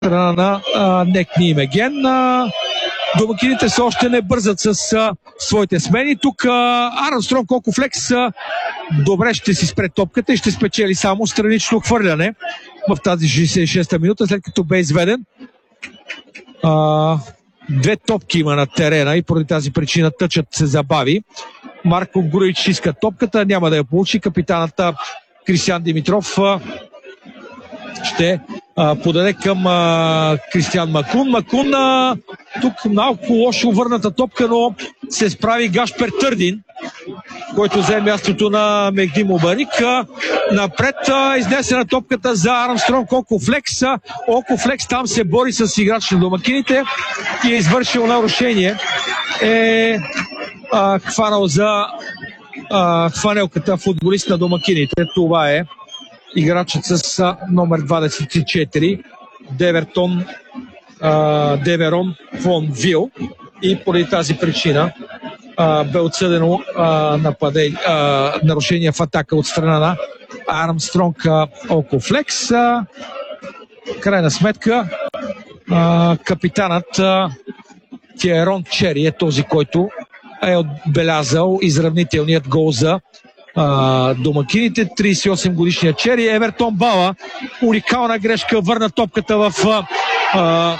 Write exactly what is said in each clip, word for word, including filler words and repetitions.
страна на а, Нек Нимеген. А, домакините все още не бързат с а, своите смени. Тук Армстронг Окофлекс а, добре ще си спре топката и ще спечели само странично хвърляне в тази шейсет и шеста минута, след като бе изведен. А, две топки има на терена и поради тази причина тъчът се забави. Марко Груич иска топката, няма да я получи. Капитаната Кристиан Димитров а, ще а, подаде към а, Кристиан Макун. Макун а, тук малко лошо върната топка, но се справи Гашпер Търдин, който взе мястото на Мехди Мубарик. А, напред а, изнесена топката за Армстронг Окофлекс. Окофлекс там се бори с играч на домакините и е извършил нарушение. Е а, хванал за а, хванелката футболист на домакините. Това е играчът с а, номер двадесет и четири Девертон а, Деверон фон Вил, и поради тази причина а, бе отсъдено а, нападе, а, нарушение в атака от страна на Армстронг Окофлекс. А, крайна сметка а, капитанът а, Тиерон Чери е този, който е отбелязал изравнителният гол за а, домакините. тридесет и осем годишният Чери. Евертон Бала, уникална грешка, върна топката в а, а,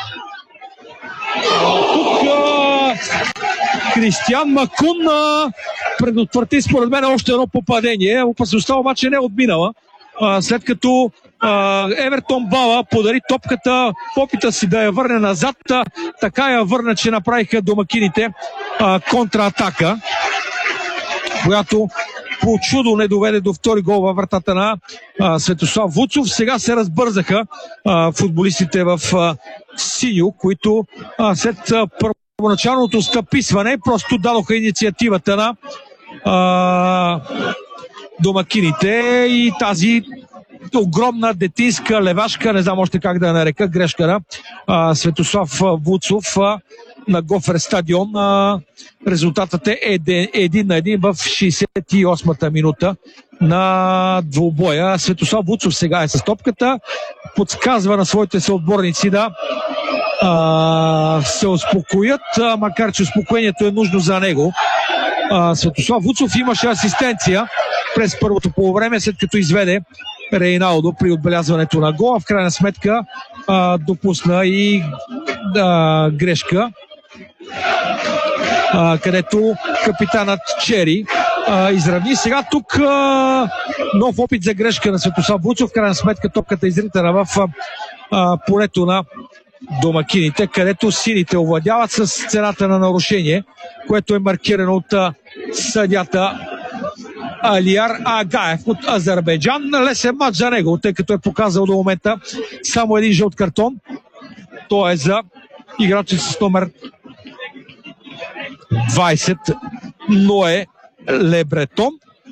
тук а, Кристиан Макун а, предотврати според мен още едно попадение. Опасността обаче не е отминала, а, след като а, Евертон Бала подари топката в опита си да я върне назад. А, така я върна, че направиха домакините а, контратака, която по чудо не доведе до втори гол във вратата на а, Светослав Вуцов. Сега се разбързаха а, футболистите в а, синьо, които а, след а, първоначалното стъписване просто дадоха инициативата на а, домакините и тази огромна детинска левашка, не знам още как да я нарека, грешка на а, Светослав Вуцов а, на Гофер стадион. А, резултатът е един на един в шейсет и осмата минута на двубоя. Светослав Вуцов сега е с топката, подсказва на своите съотборници да а, се успокоят, а, макар че успокоението е нужно за него. А, Светослав Вуцов имаше асистенция през първото полувреме, след като изведе Рейналдо при отбелязването на гола. В крайна сметка а, допусна и а, грешка, а, където капитанът Чери а, изравни. Сега тук а, нов опит за грешка на Светослав Вуцов. В крайна сметка топката е изритана в а, полето на домакините, където сините овладяват с цената на нарушение, което е маркирано от а, съдята Алияр Агаев от Азербайджан. Лесен матч за него, тъй като е показал до момента само един жълт картон. То е за играча с номер двадесет Ное Лебретон,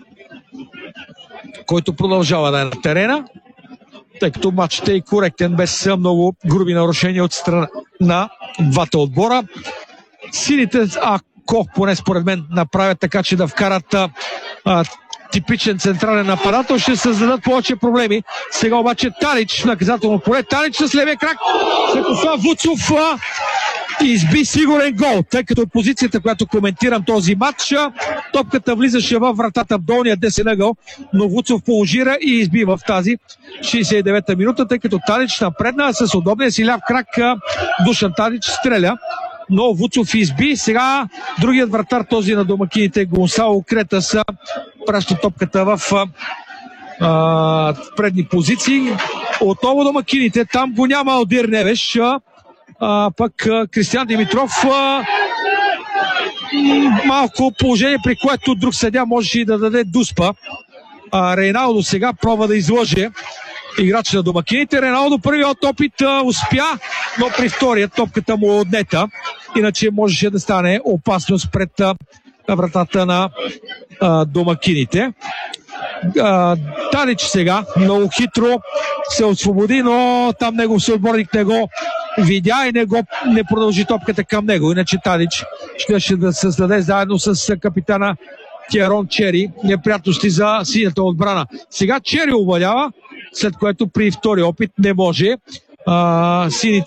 който продължава да е на терена, тъй като матчът е и коректен, без много груби нарушения от страна на двата отбора. Сините, ако поне според мен направят така, че да вкарат а, типичен централен нападател, ще създадат повече проблеми. Сега обаче Талич в наказателно поле. Талич с левия крак. Светослав Вуцов а, изби сигурен гол, тъй като е позицията, която коментирам този матч. Топката влизаше във вратата в долния десен ъгъл, но Вуцов положира и изби в тази шейсет и девета минута, тъй като Талич напредна с удобния си ляв крак. Душан Талич стреля, но Вуцов изби. Сега другият вратар, този на домакините, Гонсало Кретас, праща топката в а, предни позиции. Отново домакините, там го няма Алдир Невеш, а, а, пък а, Кристиан Димитров. А, малко положение, при което друг съдия можеше и да даде дуспа. А, Рейналдо сега пробва да излъже играч на домакините. Рейналдо първият опит а, успя, но при втория топката му е отнета. Иначе можеше да стане опасност пред а, вратата на а, домакините. А, Талич сега много хитро се освободи, но там негов съотборник не го видя и не, го, не продължи топката към него. Иначе Талич ще, ще да създаде заедно с капитана Тиерон Чери неприятности за синята отбрана. Сега Чери овладява, след което при втори опит не може а, сините